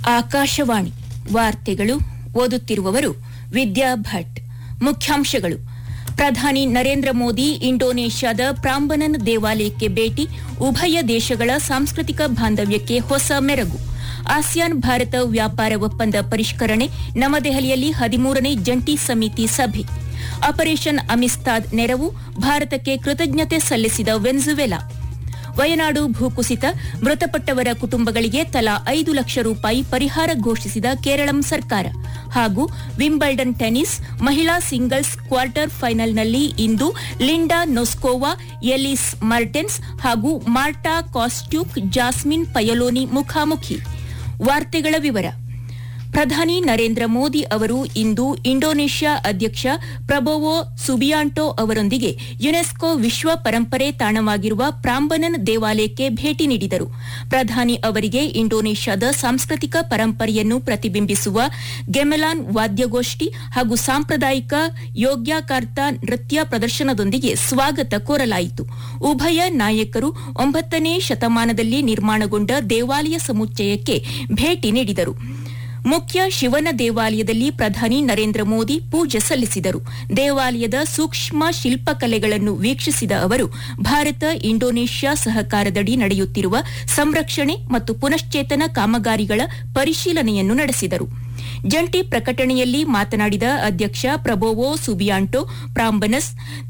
ಆಕಾಶವಾಣಿ ವಾರ್ತೆಗಳು ಓದುತ್ತಿರುವವರು ವಿದ್ಯಾ ಭಟ್. ಮುಖ್ಯಾಂಶಗಳು: ಪ್ರಧಾನಿ ನರೇಂದ್ರ ಮೋದಿ ಇಂಡೋನೇಷ್ಯಾದ ಪ್ರಾಂಬನನ್ ದೇವಾಲಯಕ್ಕೆ ಭೇಟಿ, ಉಭಯ ದೇಶಗಳ ಸಾಂಸ್ಕೃತಿಕ ಬಾಂಧವ್ಯಕ್ಕೆ ಹೊಸ ಮೆರುಗು. ಆಸಿಯಾನ್ ಭಾರತ ವ್ಯಾಪಾರ ಒಪ್ಪಂದ ಪರಿಷ್ಕರಣೆ, ನವದೆಹಲಿಯಲ್ಲಿ 13ನೇ ಜಂಟಿ ಸಮಿತಿ ಸಭೆ. ಆಪರೇಷನ್ ಅಮಿಸ್ತಾದ್ ನೆರವು, ಭಾರತಕ್ಕೆ ಕೃತಜ್ಞತೆ ಸಲ್ಲಿಸಿದ ವೆನೆಜುವೆಲಾ. ವಯನಾಡು ಭೂಕುಸಿತ, ಮೃತಪಟ್ಟವರ ಕುಟುಂಬಗಳಿಗೆ ತಲಾ 5 ಲಕ್ಷ ರೂಪಾಯಿ ಪರಿಹಾರ ಘೋಷಿಸಿದ ಕೇರಳಂ ಸರ್ಕಾರ. ಹಾಗೂ ವಿಂಬಲ್ಡನ್ ಟೆನಿಸ್ ಮಹಿಳಾ ಸಿಂಗಲ್ಸ್ ಕ್ವಾರ್ಟರ್ ಫೈನಲ್ನಲ್ಲಿ ಇಂದು ಲಿಂಡಾ ನೊಸ್ಕೋವಾ, ಎಲಿಸ್ ಮರ್ಟೆನ್ಸ್ ಹಾಗೂ ಮಾರ್ಟಾ ಕಾಸ್ಟ್ಯೂಕ್, ಜಾಸ್ಮಿನ್ ಪಯಲೋನಿ ಮುಖಾಮುಖಿ. ವಾರ್ತೆಗಳ ವಿವರ. ಪ್ರಧಾನಿ ನರೇಂದ್ರ ಮೋದಿ ಅವರು ಇಂದು ಇಂಡೋನೇಷ್ಯಾ ಅಧ್ಯಕ್ಷ ಪ್ರಬೋವೋ ಸುಬಿಯಾಂಟೋ ಅವರೊಂದಿಗೆ ಯುನೆಸ್ಕೋ ವಿಶ್ವ ಪರಂಪರೆ ತಾಣವಾಗಿರುವ ಪ್ರಾಂಬನನ್ ದೇವಾಲಯಕ್ಕೆ ಭೇಟಿ ನೀಡಿದರು. ಪ್ರಧಾನಿ ಅವರಿಗೆ ಇಂಡೋನೇಷ್ಯಾದ ಸಾಂಸ್ಕೃತಿಕ ಪರಂಪರೆಯನ್ನು ಪ್ರತಿಬಿಂಬಿಸುವ ಗೆಮೆಲಾನ್ ವಾದ್ಯಗೋಷ್ಠಿ ಹಾಗೂ ಸಾಂಪ್ರದಾಯಿಕ ಯೋಗ್ಯಕಾರ್ತ ನೃತ್ಯ ಪ್ರದರ್ಶನದೊಂದಿಗೆ ಸ್ವಾಗತ ಕೋರಲಾಯಿತು. ಉಭಯ ನಾಯಕರು 9ನೇ ಶತಮಾನದಲ್ಲಿ ನಿರ್ಮಾಣಗೊಂಡ ದೇವಾಲಯ ಸಮುಚ್ಚಯಕ್ಕೆ ಭೇಟಿ ನೀಡಿದರು. ಮುಖ್ಯ ಶಿವನ ದೇವಾಲಯದಲ್ಲಿ ಪ್ರಧಾನಿ ನರೇಂದ್ರ ಮೋದಿ ಪೂಜೆ ಸಲ್ಲಿಸಿದರು. ದೇವಾಲಯದ ಸೂಕ್ಷ್ಮ ಶಿಲ್ಪಕಲೆಗಳನ್ನು ವೀಕ್ಷಿಸಿದ ಅವರು ಭಾರತ ಇಂಡೋನೇಷ್ಯಾ ಸಹಕಾರದಡಿ ನಡೆಯುತ್ತಿರುವ ಸಂರಕ್ಷಣೆ ಮತ್ತು ಪುನಶ್ಚೇತನ ಕಾಮಗಾರಿಗಳ ಪರಿಶೀಲನೆಯನ್ನು ನಡೆಸಿದರು. ಜಂಟಿ ಪ್ರಕಟಣೆಯಲ್ಲಿ ಮಾತನಾಡಿದ ಅಧ್ಯಕ್ಷ ಪ್ರಬೋವೋ ಸುಬಿಯಾಂಟೋ, ಪ್ರಾಂಬನಸ್